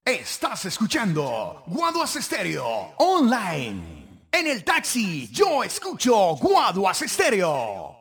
Estás escuchando Guaduas Estéreo Online. En el taxi yo escucho Guaduas Estéreo.